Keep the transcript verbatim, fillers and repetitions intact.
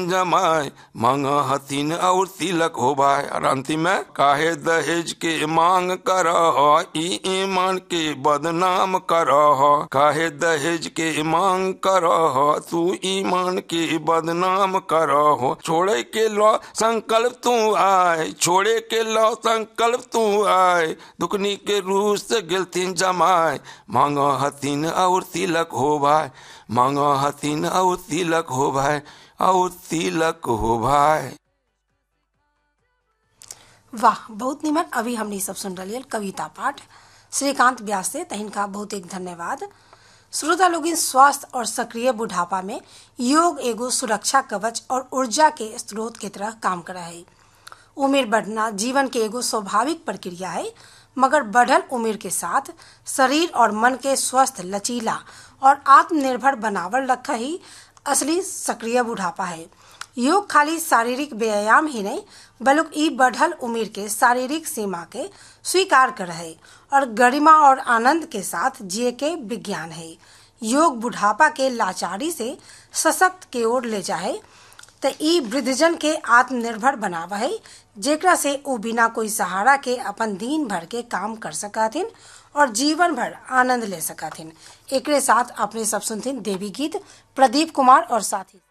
जमाए मांगा हथिन और तिलक हो भाई। और अंतिम में काहे दहेज के मांग कर ई ईमान के बदनाम कर, काहे दहेज के मांग कर तू ईमान के बदनाम कर। छोड़े के लो संकल्प तू आए, छोड़े के लो संकल्प तू आए, दुखनी के रूह से गिलतीन जमाए मांगा हथिन और तिलक हो भाई, मांगा हथिन और तिलक हो भाई, और तिलक हो भाई। वाह, बहुत निमन। अभी हमने सब सुन रही कविता पाठ श्रीकांत व्यास से, तहिन का बहुत एक धन्यवाद। श्रोता लोग, स्वास्थ्य और सक्रिय बुढ़ापा में योग एगो सुरक्षा कवच और ऊर्जा के स्रोत की तरह काम करा है। उम्र बढ़ना जीवन के एगो स्वाभाविक प्रक्रिया है, मगर बढ़ल उम्र के साथ शरीर और मन के स्वस्थ, लचीला और आत्मनिर्भर बनावल रखा ही असली सक्रिय बुढ़ापा है। योग खाली शारीरिक व्यायाम ही नहीं, बल्कि ई बढ़ल उम्र के शारीरिक सीमा के स्वीकार कर है और गरिमा और आनंद के साथ जिए के विज्ञान है। योग बुढ़ापा के लाचारी से सशक्त के ओर ले जाए तो ई वृद्धजन के आत्मनिर्भर बनावा है, जेकरा से वो बिना कोई सहारा के अपन दिन भर के काम कर सकथिन और जीवन भर आनंद ले सकथिन। एकरे साथ अपने सब सुनथिन देवी गीत प्रदीप कुमार और साथी।